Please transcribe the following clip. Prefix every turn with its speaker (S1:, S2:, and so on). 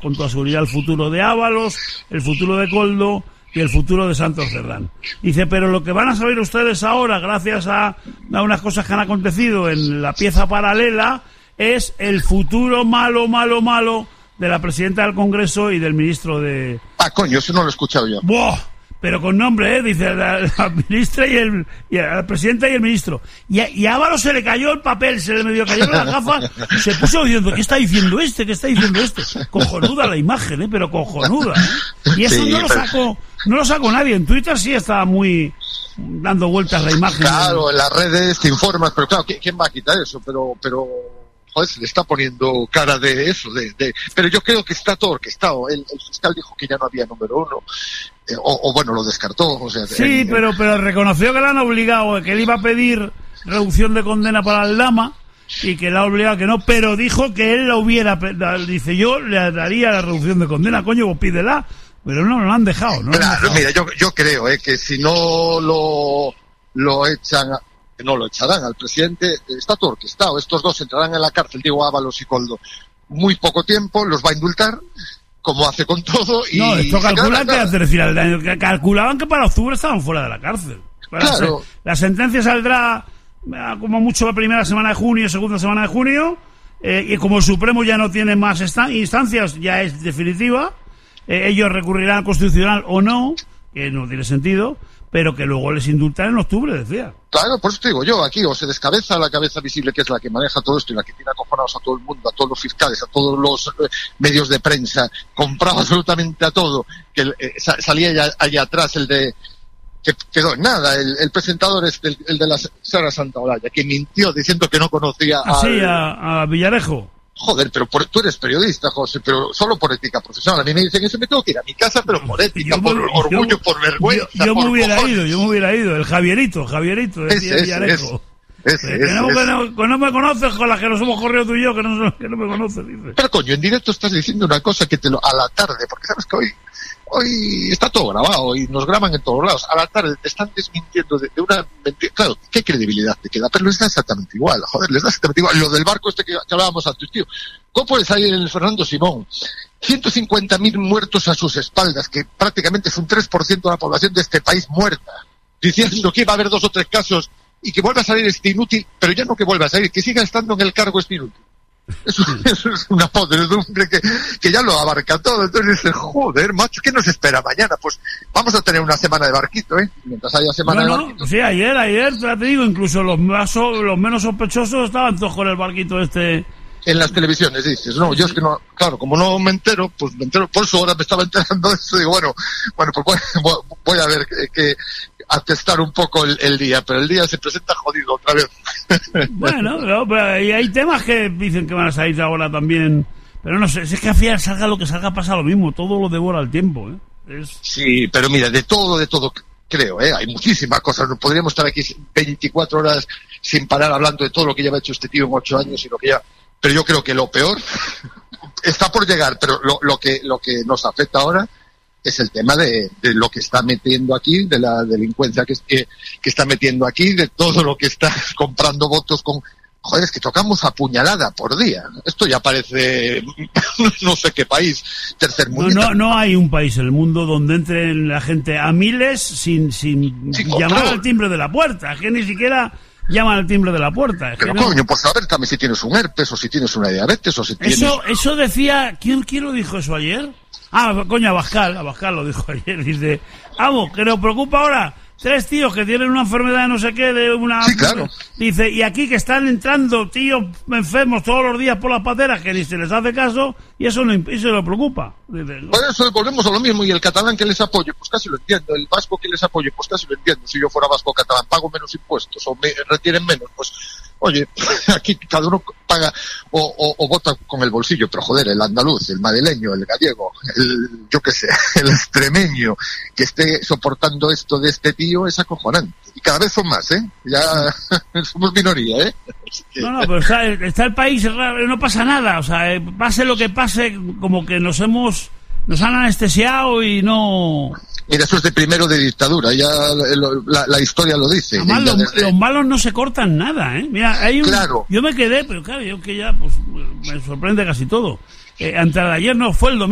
S1: con toda seguridad el futuro de Ábalos, el futuro de Koldo y el futuro de Santos Cerdán. Dice, pero lo que van a saber ustedes ahora, gracias a unas cosas que han acontecido en la pieza paralela, es el futuro malo de la presidenta del Congreso y del ministro de...
S2: Ah, coño, eso no lo he escuchado yo.
S1: ¡Buah! Pero con nombre, dice la ministra y la presidenta y el ministro. Y a Ábalos se le cayó el papel, se le medio cayó las gafas, se puso diciendo, ¿qué está diciendo este? Cojonuda la imagen, pero cojonuda, Y eso sí, no lo sacó nadie. En Twitter sí estaba muy dando vueltas la imagen.
S2: Claro, en las redes te informas, pero claro, ¿quién va a quitar eso? Pero joder, se le está poniendo cara de eso, pero yo creo que está todo orquestado. El fiscal dijo que ya no había número uno, o bueno, lo descartó. O sea,
S1: sí, pero reconoció que le han obligado, que él iba a pedir reducción de condena para el Lama y que le ha obligado que no, pero dijo que él la hubiera, dice, yo le daría la reducción de condena, coño, vos pídela, pero no lo han dejado.
S2: Claro, mira, yo creo que si no lo echan... no lo echarán al presidente, está todo orquestado. Estos dos entrarán en la cárcel, digo, Ábalos y Koldo, muy poco tiempo, los va a indultar, como hace con todo. Y
S1: no, esto calcula que antes del final del año, calculaban que para octubre estaban fuera de la cárcel.
S2: Claro.
S1: La sentencia saldrá como mucho la primera semana de junio, segunda semana de junio, y como el Supremo ya no tiene más instancias, ya es definitiva, ellos recurrirán al Constitucional o no, que no tiene sentido, pero que luego les indultan en octubre, decía.
S2: Claro, por eso te digo yo, aquí o se descabeza la cabeza visible, que es la que maneja todo esto y la que tiene acojonados a todo el mundo, a todos los fiscales, a todos los medios de prensa, compraba absolutamente a todo, que salía allá atrás el de... que quedó en nada, el presentador es el de la Sara Santaolalla, que mintió diciendo que no conocía
S1: a Villarejo.
S2: Joder, pero tú eres periodista, José, pero solo por ética profesional. A mí me dicen eso, me tengo que ir a mi casa, pero por ética, por orgullo, por vergüenza.
S1: Yo me hubiera ido. El Javierito, decía Villarejo. Que no me conoces, con las que nos hemos corrido tú y yo, que no me conoces, dice.
S2: Pero coño, en directo estás diciendo una cosa que a la tarde, porque sabes que hoy está todo grabado y nos graban en todos lados. A la tarde te están desmintiendo de una mentira. Claro, ¿qué credibilidad te queda? Pero les da exactamente igual, joder, les da exactamente igual. Lo del barco que hablábamos antes, tío. ¿Cómo puede salir el Fernando Simón? 150.000 muertos a sus espaldas, que prácticamente es un 3% de la población de este país muerta, diciendo que iba a haber 2 o 3 casos y que vuelva a salir este inútil, pero ya no que vuelva a salir, que siga estando en el cargo este inútil. Eso es una podredumbre que ya lo abarca todo. Entonces dices, joder, macho, ¿qué nos espera mañana? Pues vamos a tener una semana de barquito, mientras haya semana de barquito.
S1: Sí, ayer, te digo, incluso los menos sospechosos estaban todos con el barquito este.
S2: En las televisiones, dices. No, yo es que no, claro, como no me entero, pues me entero, por eso ahora me estaba enterando de eso, digo, bueno, pues voy a ver a testar un poco el día, pero el día se presenta jodido otra vez.
S1: Bueno, pero y hay temas que dicen que van a salir ahora también, pero no sé, si es que al final salga lo que salga pasa lo mismo, todo lo devora el tiempo,
S2: Sí, pero mira, de todo creo, hay muchísimas cosas, no podríamos estar aquí 24 horas sin parar hablando de todo lo que lleva hecho este tío en 8 años y lo que ya... Pero yo creo que lo peor está por llegar, pero lo que nos afecta ahora es el tema de lo que está metiendo aquí, de la delincuencia que está metiendo aquí, de todo lo que está comprando votos con... Joder, es que tocamos a puñalada por día. Esto ya parece no sé qué país, tercer mundo.
S1: No hay un país en el mundo donde entre la gente a miles sin llamar al timbre de la puerta. Es que ni siquiera... llaman al timbre de la puerta.
S2: Pero coño, pues a ver también si tienes un herpes o si tienes una diabetes o si tienes...
S1: Eso decía... ¿Quién lo dijo eso ayer? Coño, Abascal lo dijo ayer. Dice, vamos, que nos preocupa ahora 3 tíos que tienen una enfermedad no sé qué, de una...
S2: Sí, claro.
S1: Dice, y aquí que están entrando tíos enfermos todos los días por las pateras que ni se les hace caso y eso no lo preocupa. Dice,
S2: por eso volvemos a lo mismo, y el catalán que les apoye, pues casi lo entiendo, el vasco que les apoye, pues casi lo entiendo. Si yo fuera vasco catalán, pago menos impuestos o me retienen menos, pues oye, aquí cada uno paga o vota con el bolsillo, pero joder, el andaluz, el madrileño, el gallego, el extremeño que esté soportando esto de este tío es acojonante. Y cada vez son más, ya somos minoría,
S1: No, pero está el país, no pasa nada, o sea, pase lo que pase, como que nos han anestesiado y no...
S2: Mira, eso es de primero de dictadura, ya la historia lo dice.
S1: Además, los malos no se cortan nada, Mira,
S2: claro.
S1: Yo me quedé, pero claro, yo que ya, pues, me sorprende casi todo. Antes de ayer no fue el domingo.